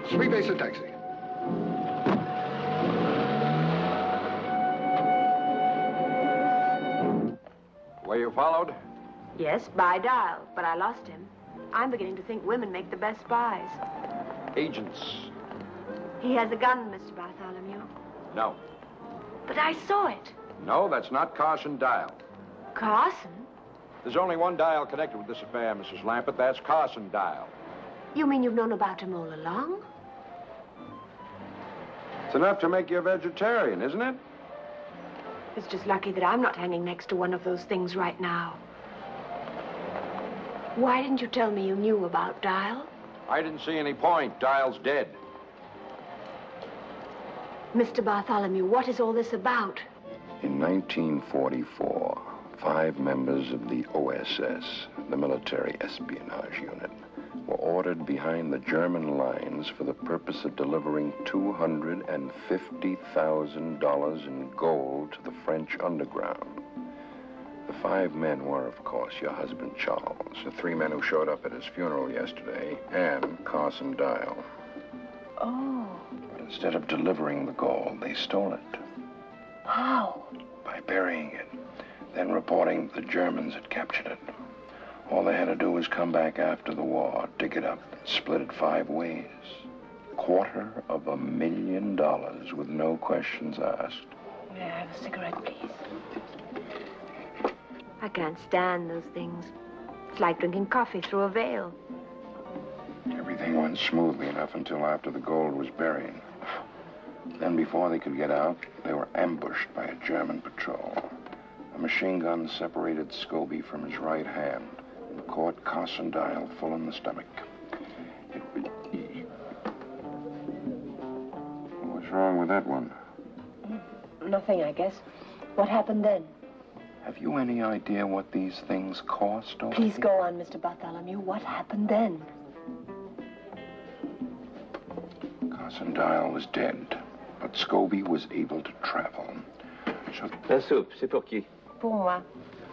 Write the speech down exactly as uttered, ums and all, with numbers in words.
Three basic taxi. Were you followed? Yes, by Dial, but I lost him. I'm beginning to think women make the best spies. Agents? He has a gun, Mister Bartholomew. No. But I saw it. No, that's not Carson Dial. Carson? There's only one Dial connected with this affair, Missus Lampert. That's Carson Dial. You mean you've known about him all along? It's enough to make you a vegetarian, isn't it? It's just lucky that I'm not hanging next to one of those things right now. Why didn't you tell me you knew about Dial? I didn't see any point. Dial's dead. Mister Bartholomew, what is all this about? In nineteen forty-four, five members of the O S S, the Military Espionage Unit, were ordered behind the German lines for the purpose of delivering two hundred fifty thousand dollars in gold to the French underground. The five men were, of course, your husband, Charles, the three men who showed up at his funeral yesterday, and Carson Dial. Oh. But instead of delivering the gold, they stole it. How? By burying it, then reporting the Germans had captured it. All they had to do was come back after the war, dig it up, and split it five ways. Quarter of a million dollars with no questions asked. May I have a cigarette, please? I can't stand those things. It's like drinking coffee through a veil. Everything went smoothly enough until after the gold was buried. Then before they could get out, they were ambushed by a German patrol. A machine gun separated Scobie from his right hand and caught Carson Dial full in the stomach. It was... What's wrong with that one? Nothing, I guess. What happened then? Have you any idea what these things cost? Over Please here? go on, Mister Bartholomew. What happened then? Carson Dial was dead, but Scobie was able to travel. So La soupe, c'est pour qui? Pour moi.